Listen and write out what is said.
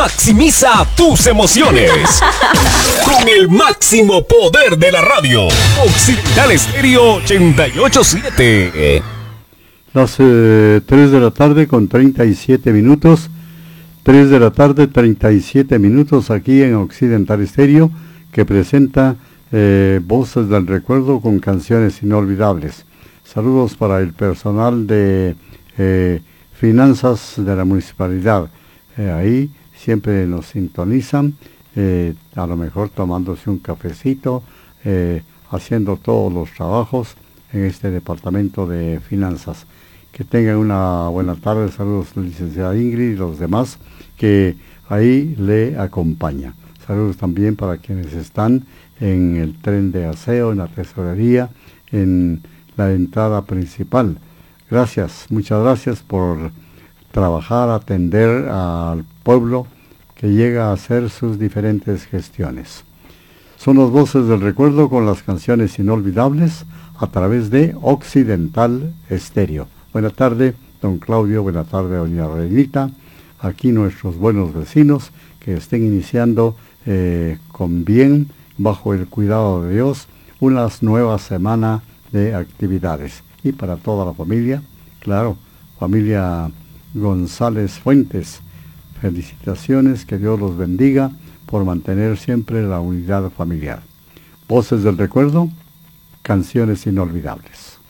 Maximiza tus emociones con el máximo poder de la radio. Occidental Estéreo 88.7. Las 3 de la tarde con 37 minutos. 3 de la tarde, 37 minutos aquí en Occidental Estéreo, que presenta Voces del Recuerdo con canciones inolvidables. Saludos para el personal de finanzas de la municipalidad. Ahí siempre nos sintonizan, a lo mejor tomándose un cafecito, haciendo todos los trabajos en este departamento de finanzas. Que tengan una buena tarde. Saludos, licenciada Ingrid y los demás que ahí le acompañan. Saludos también para quienes están en el tren de aseo, en la tesorería, en la entrada principal. Gracias, muchas gracias por trabajar, atender al pueblo que llega a hacer sus diferentes gestiones. Son las Voces del Recuerdo con las canciones inolvidables a través de Occidental Estéreo. Buenas tardes, don Claudio. Buenas tardes, doña Reinita. Aquí nuestros buenos vecinos que estén iniciando con bien, bajo el cuidado de Dios, una nueva semana de actividades. Y para toda la familia, claro, familia González Fuentes, felicitaciones, que Dios los bendiga por mantener siempre la unidad familiar. Voces del Recuerdo, canciones inolvidables.